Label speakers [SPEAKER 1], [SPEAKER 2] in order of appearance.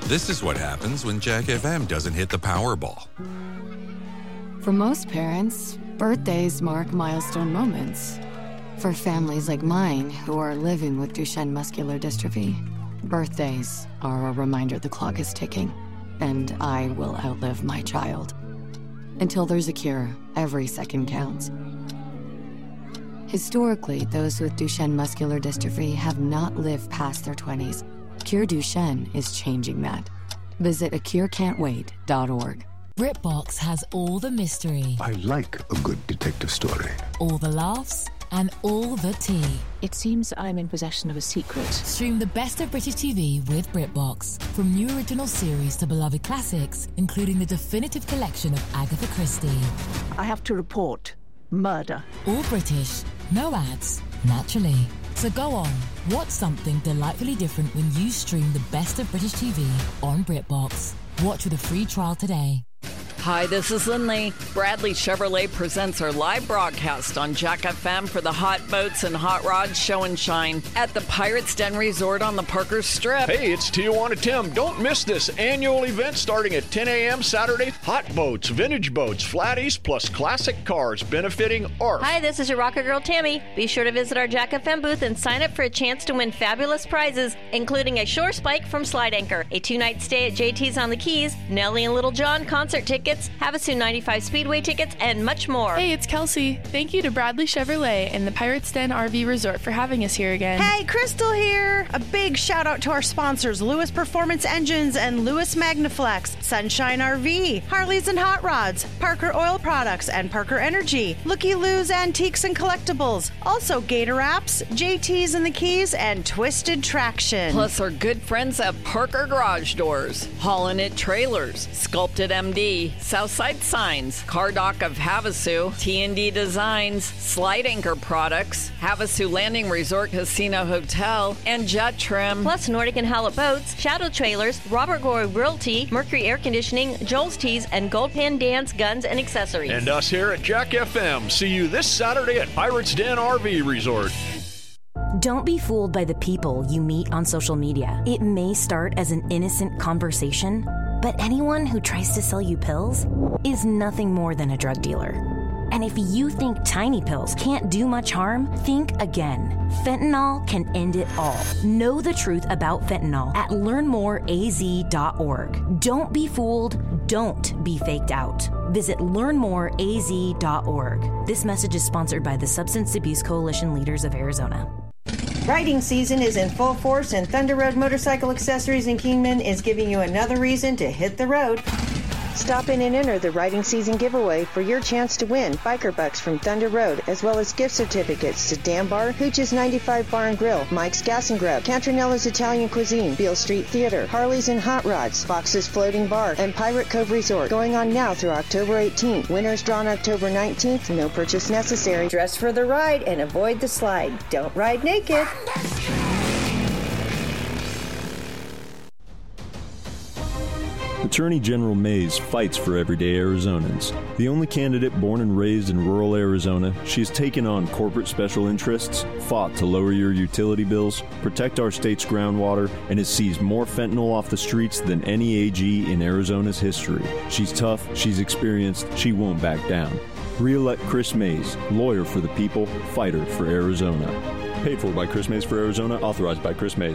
[SPEAKER 1] This is what happens when Jack FM doesn't hit the Powerball.
[SPEAKER 2] For most parents, birthdays mark milestone moments. For families like mine who are living with Duchenne muscular dystrophy, birthdays are a reminder the clock is ticking, and I will outlive my child. Until there's a cure, every second counts. Historically, those with Duchenne muscular dystrophy have not lived past their 20s. Cure Duchenne is changing that. Visit acurecan'twait.org.
[SPEAKER 3] BritBox has all the mystery.
[SPEAKER 4] I like a good detective story.
[SPEAKER 3] All the laughs and all the tea.
[SPEAKER 5] It seems I'm in possession of a secret.
[SPEAKER 3] Stream the best of British TV with BritBox. From new original series to beloved classics, including the definitive collection of Agatha Christie.
[SPEAKER 5] I have to report murder.
[SPEAKER 3] All British, no ads, naturally. So go on, watch something delightfully different when you stream the best of British TV on BritBox. Watch with a free trial today.
[SPEAKER 6] Hi, this is Lindley. Bradley Chevrolet presents our live broadcast on Jack FM for the Hot Boats and Hot Rods Show and Shine at the Pirates Den Resort on the Parker Strip.
[SPEAKER 7] Hey, it's Tijuana Tim. Don't miss this annual event starting at 10 a.m. Saturday. Hot boats, vintage boats, flatties, plus classic cars benefiting ARF.
[SPEAKER 8] Hi, this is your rocker girl, Tammy. Be sure to visit our Jack FM booth and sign up for a chance to win fabulous prizes, including a shore spike from Slide Anchor, a 2-night stay at JT's on the Keys, Nellie and Little John concert tickets, Havasu 95 Speedway tickets, and much more.
[SPEAKER 9] Hey, it's Kelsey. Thank you to Bradley Chevrolet and the Pirates Den RV Resort for having us here again.
[SPEAKER 10] Hey, Crystal here. A big shout out to our sponsors, Lewis Performance Engines and Lewis Magnaflex, Sunshine RV, Harleys and Hot Rods, Parker Oil Products, and Parker Energy, Looky Lou's Antiques and Collectibles, also Gator Apps, JT's in the Keys, and Twisted Traction.
[SPEAKER 6] Plus our good friends at Parker Garage Doors, Haulin' It Trailers, Sculpted MD, Southside Signs, Car Dock of Havasu, T&D Designs, Slide Anchor Products, Havasu Landing Resort Casino Hotel, and Jet Trim.
[SPEAKER 8] Plus Nordic and Hallett Boats, Shadow Trailers, Robert Gore Realty, Mercury Air Conditioning, Joel's Tees, and Gold Pan Dance Guns and Accessories.
[SPEAKER 7] And us here at Jack FM. See you this Saturday at Pirates Den RV Resort.
[SPEAKER 11] Don't be fooled by the people you meet on social media. It may start as an innocent conversation, but anyone who tries to sell you pills is nothing more than a drug dealer. And if you think tiny pills can't do much harm, think again. Fentanyl can end it all. Know the truth about fentanyl at learnmoreaz.org. Don't be fooled. Don't be faked out. Visit learnmoreaz.org. This message is sponsored by the Substance Abuse Coalition Leaders of Arizona.
[SPEAKER 12] Riding season is in full force, and Thunder Road Motorcycle Accessories in Kingman is giving you another reason to hit the road. Stop in and enter the riding season giveaway for your chance to win Biker Bucks from Thunder Road, as well as gift certificates to Dan Bar, Hooch's 95 Bar and Grill, Mike's Gas and Grub, Cantronella's Italian Cuisine, Beale Street Theater, Harley's and Hot Rods, Fox's Floating Bar, and Pirate Cove Resort. Going on now through October 18th. Winners drawn October 19th. No purchase necessary. Dress for the ride and avoid the slide. Don't ride naked.
[SPEAKER 13] Attorney General Mays fights for everyday Arizonans. The only candidate born and raised in rural Arizona, she has taken on corporate special interests, fought to lower your utility bills, protect our state's groundwater, and has seized more fentanyl off the streets than any AG in Arizona's history. She's tough, she's experienced, she won't back down. Re-elect Chris Mays, lawyer for the people, fighter for Arizona. Paid for by Chris Mays for Arizona, authorized by Chris Mays.